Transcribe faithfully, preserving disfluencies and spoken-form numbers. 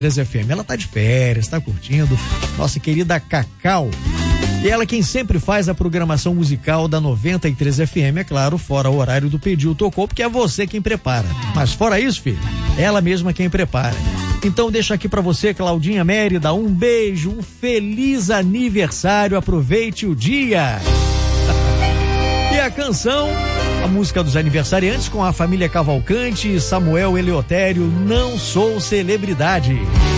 F M. Ela tá de férias, tá curtindo. Nossa querida Cacau. E ela quem sempre faz a programação musical da noventa e três F M, é claro, fora o horário do Pediu Tocou, porque é você quem prepara. Mas fora isso, filho, ela mesma quem prepara. Então deixa aqui pra você, Claudinha Mérida, um beijo, um feliz aniversário, aproveite o dia. E a canção, a música dos aniversariantes com a família Cavalcante, Samuel Eleutério, Não Sou Celebridade.